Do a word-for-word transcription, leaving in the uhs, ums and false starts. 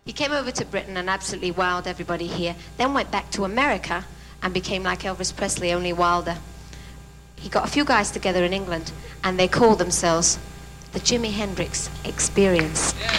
He came over to Britain and absolutely wowed everybody here, then went back to America and became like Elvis Presley, only wilder. He got a few guys together in England and they called themselves the Jimi Hendrix Experience. Yeah.